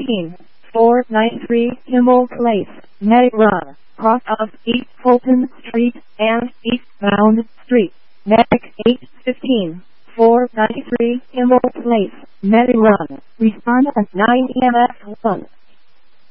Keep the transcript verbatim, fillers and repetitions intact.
fifteen, four ninety-three Kimball Place, Medic Run, cross of East Fulton Street and Eastbound Street. Medic eight fifteen, four ninety-three Kimball Place, Medic Run. Respond at nine E M S one.